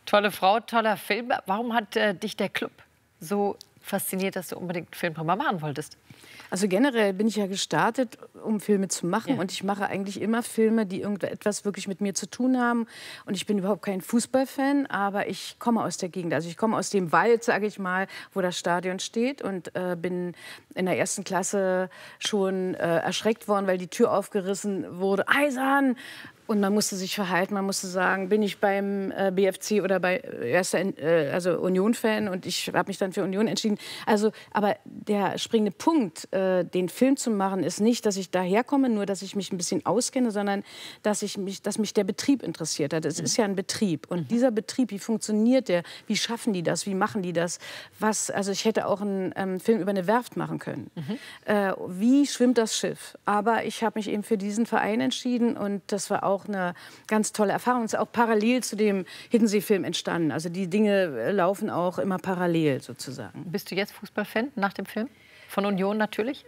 Tolle Frau, toller Film. Warum hat dich der Club so fasziniert, dass du unbedingt einen Film drüber machen wolltest? Also generell bin ich ja gestartet, um Filme zu machen. Ja. Und ich mache eigentlich immer Filme, die irgendetwas wirklich mit mir zu tun haben. Und ich bin überhaupt kein Fußballfan, aber ich komme aus der Gegend. Also ich komme aus dem Wald, sage ich mal, wo das Stadion steht. Und bin in der 1. Klasse schon erschreckt worden, weil die Tür aufgerissen wurde. Eisern! Und man musste sich verhalten, man musste sagen, bin ich beim BFC oder bei also Union-Fan, und ich habe mich dann für Union entschieden. Also, aber der springende Punkt, den Film zu machen, ist nicht, dass ich daherkomme, nur dass ich mich ein bisschen auskenne, sondern dass mich der Betrieb interessiert hat. Es ist ja ein Betrieb, und dieser Betrieb, wie funktioniert der? Wie schaffen die das? Wie machen die das? Also ich hätte auch einen Film über eine Werft machen können. Wie schwimmt das Schiff? Aber ich habe mich eben für diesen Verein entschieden, und das war auch eine ganz tolle Erfahrung. Es ist auch parallel zu dem Hiddensee-Film entstanden. Also die Dinge laufen auch immer parallel sozusagen. Bist du jetzt Fußballfan nach dem Film? Von Union natürlich?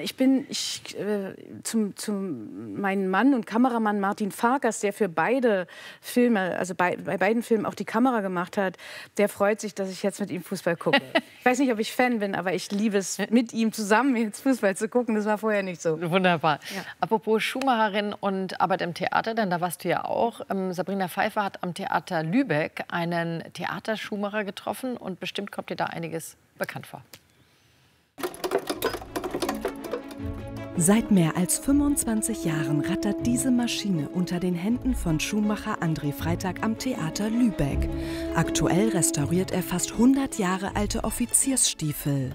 Mein Mann und Kameramann Martin Farkas, der für beide Filme, also bei beiden Filmen auch die Kamera gemacht hat, der freut sich, dass ich jetzt mit ihm Fußball gucke. Ich weiß nicht, ob ich Fan bin, aber ich liebe es, mit ihm zusammen jetzt Fußball zu gucken. Das war vorher nicht so. Wunderbar. Ja. Apropos Schuhmacherin und Arbeit im Theater, denn da warst du ja auch. Sabrina Pfeiffer hat am Theater Lübeck einen Theaterschuhmacher getroffen, und bestimmt kommt dir da einiges bekannt vor. Seit mehr als 25 Jahren rattert diese Maschine unter den Händen von Schuhmacher André Freitag am Theater Lübeck. Aktuell restauriert er fast 100 Jahre alte Offiziersstiefel.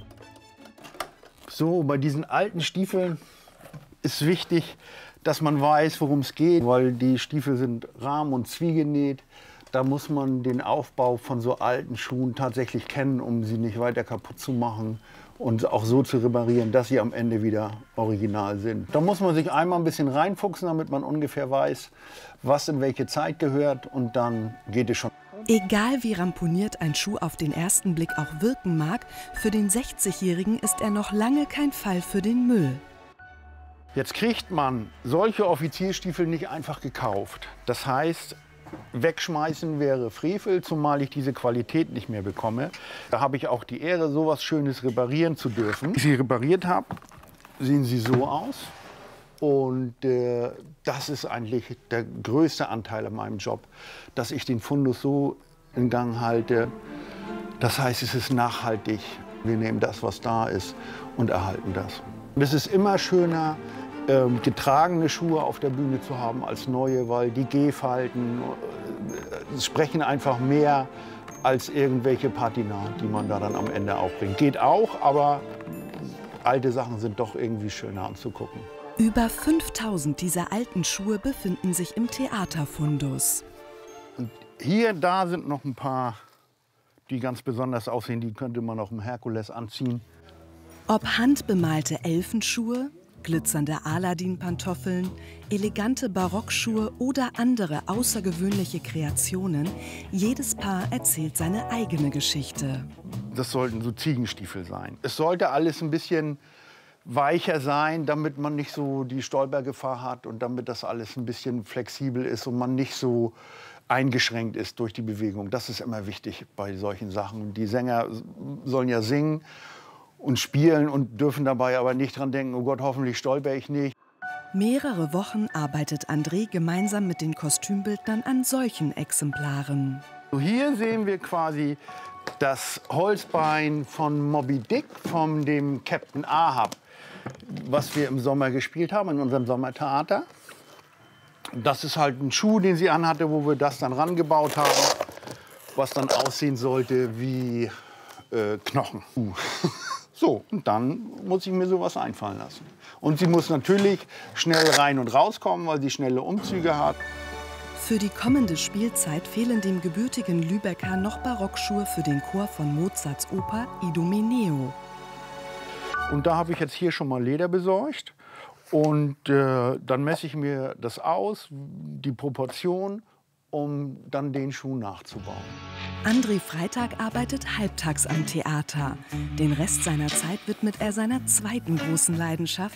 So, bei diesen alten Stiefeln ist wichtig, dass man weiß, worum es geht, weil die Stiefel sind rahm- und zwiegenäht. Da muss man den Aufbau von so alten Schuhen tatsächlich kennen, um sie nicht weiter kaputt zu machen und auch so zu reparieren, dass sie am Ende wieder original sind. Da muss man sich einmal ein bisschen reinfuchsen, damit man ungefähr weiß, was in welche Zeit gehört, und dann geht es schon. Egal wie ramponiert ein Schuh auf den ersten Blick auch wirken mag, für den 60-Jährigen ist er noch lange kein Fall für den Müll. Jetzt kriegt man solche Offizierstiefel nicht einfach gekauft. Das heißt, wegschmeißen wäre Frevel, zumal ich diese Qualität nicht mehr bekomme. Da habe ich auch die Ehre, sowas Schönes reparieren zu dürfen. Wenn ich sie repariert habe, sehen sie so aus. Und das ist eigentlich der größte Anteil an meinem Job, dass ich den Fundus so in Gang halte. Das heißt, es ist nachhaltig. Wir nehmen das, was da ist, und erhalten das. Und es ist immer schöner, getragene Schuhe auf der Bühne zu haben als neue, weil die Gehfalten sprechen einfach mehr als irgendwelche Patina, die man da dann am Ende auch bringt. Geht auch, aber alte Sachen sind doch irgendwie schöner anzugucken. Über 5000 dieser alten Schuhe befinden sich im Theaterfundus. Und hier, da sind noch ein paar, die ganz besonders aussehen. Die könnte man auch im Herkules anziehen. Ob handbemalte Elfenschuhe, glitzernde Aladdin-Pantoffeln, elegante Barockschuhe oder andere außergewöhnliche Kreationen, jedes Paar erzählt seine eigene Geschichte. Das sollten so Ziegenstiefel sein. Es sollte alles ein bisschen weicher sein, damit man nicht so die Stolpergefahr hat und damit das alles ein bisschen flexibel ist und man nicht so eingeschränkt ist durch die Bewegung. Das ist immer wichtig bei solchen Sachen. Die Sänger sollen ja singen und spielen und dürfen dabei aber nicht dran denken, oh Gott, hoffentlich stolper ich nicht. Mehrere Wochen arbeitet André gemeinsam mit den Kostümbildnern an solchen Exemplaren. Hier sehen wir quasi das Holzbein von Moby Dick, von dem Captain Ahab, was wir im Sommer gespielt haben, in unserem Sommertheater. Das ist halt ein Schuh, den sie anhatte, wo wir das dann rangebaut haben, was dann aussehen sollte wie Knochen. So, und dann muss ich mir sowas einfallen lassen. Und sie muss natürlich schnell rein und rauskommen, weil sie schnelle Umzüge hat. Für die kommende Spielzeit fehlen dem gebürtigen Lübecker noch Barockschuhe für den Chor von Mozarts Oper Idomeneo. Und da habe ich jetzt hier schon mal Leder besorgt. Und dann messe ich mir das aus, die Proportion, um dann den Schuh nachzubauen. André Freitag arbeitet halbtags am Theater. Den Rest seiner Zeit widmet er seiner zweiten großen Leidenschaft,